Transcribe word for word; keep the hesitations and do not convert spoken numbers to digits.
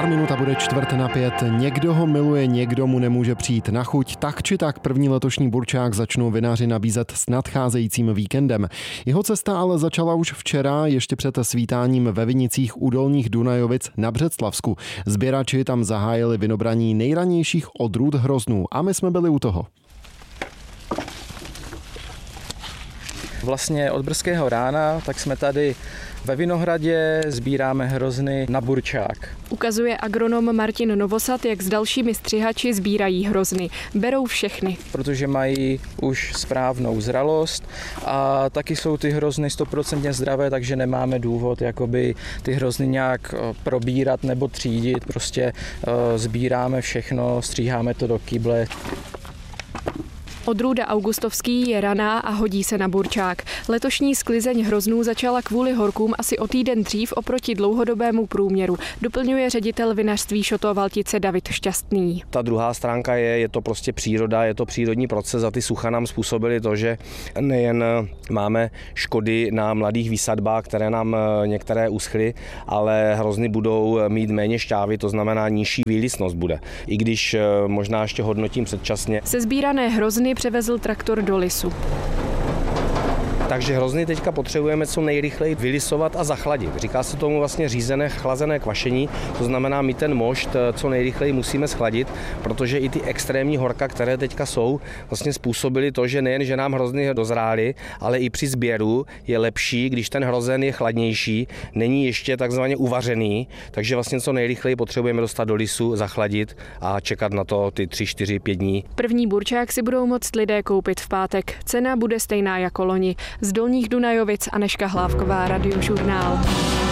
minuta bude čtvrt na pět. Někdo ho miluje, někdo mu nemůže přijít na chuť. Tak či tak první letošní burčák začnou vinaři nabízet s nadcházejícím víkendem. Jeho cesta ale začala už včera, ještě před svítáním ve vinicích u Dolních Dunajovic na Břeclavsku. Sběrači tam zahájili vinobraní nejranějších odrůd hroznů a my jsme byli u toho. Vlastně od brzkého rána tak jsme tady ve vinohradě, sbíráme hrozny na burčák. Ukazuje agronom Martin Novosad, jak s dalšími střihači sbírají hrozny. Berou všechny. Protože mají už správnou zralost a taky jsou ty hrozny stoprocentně zdravé, takže nemáme důvod jakoby ty hrozny nějak probírat nebo třídit. Prostě sbíráme všechno, stříháme to do kyble. Odrůda augustovský je raná a hodí se na burčák. Letošní sklizeň hroznů začala kvůli horkům asi o týden dřív oproti dlouhodobému průměru, doplňuje ředitel vinařství Šotovaltice David Šťastný. Ta druhá stránka je, je to prostě příroda, je to přírodní proces a ty sucha nám způsobily to, že nejen máme škody na mladých výsadbách, které nám některé uschly, ale hrozny budou mít méně šťávy, to znamená nižší výlisnost bude. I když možná ještě hodnotím předčasně. Sezbírané hrozny převezl traktor do lisu. Takže hrozny teďka potřebujeme co nejrychleji vylisovat a zachladit. Říká se tomu vlastně řízené chlazené kvašení, to znamená, my ten mošt co nejrychleji musíme schladit, protože i ty extrémní horka, které teďka jsou, vlastně způsobily to, že nejen, že nám hrozny dozrály, ale i při sběru je lepší, když ten hrozen je chladnější, není ještě takzvaně uvařený, takže vlastně co nejrychleji potřebujeme dostat do lisu, zachladit a čekat na to ty tři, čtyři, pět dní. První burčák si budou moct lidé koupit v pátek. Cena bude stejná jako loni. Z Dolních Dunajovic Anežka Hlávková, Radiožurnál.